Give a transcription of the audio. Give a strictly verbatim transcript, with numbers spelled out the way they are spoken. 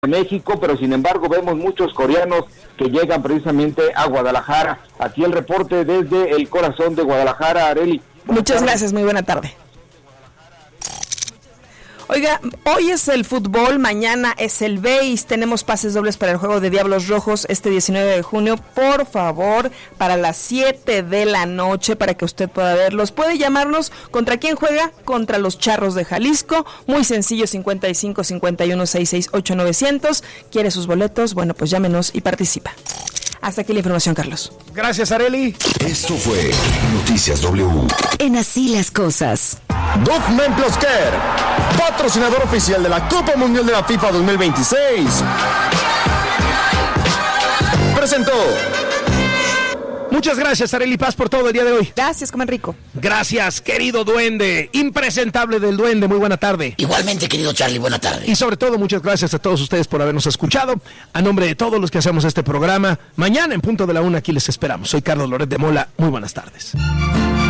México, pero sin embargo vemos muchos coreanos que llegan precisamente a Guadalajara. Aquí el reporte desde el corazón de Guadalajara, Arely. Muchas tardes. Gracias, muy buena tarde. Oiga, hoy es el fútbol, mañana es el béis, tenemos pases dobles para el juego de Diablos Rojos este diecinueve de junio, por favor, para las siete de la noche, para que usted pueda verlos. Puede llamarnos. ¿Contra quién juega? Contra los Charros de Jalisco. Muy sencillo, cincuenta y cinco, cincuenta y uno, sesenta y seis, ocho, novecientos. ¿Quiere sus boletos? Bueno, pues llámenos y participa. Hasta aquí la información, Carlos. Gracias, Arely. Esto fue Noticias W. En Así las Cosas. Dove Plus Care, patrocinador oficial de la Copa Mundial de la FIFA dos mil veintiséis, presentó. Muchas gracias, Arely Paz, por todo el día de hoy. Gracias, coman rico. Gracias, querido duende, impresentable del duende, muy buena tarde. Igualmente, querido Charlie, buena tarde. Y sobre todo, muchas gracias a todos ustedes por habernos escuchado. A nombre de todos los que hacemos este programa, mañana en punto de la una aquí les esperamos. Soy Carlos Loret de Mola, muy buenas tardes.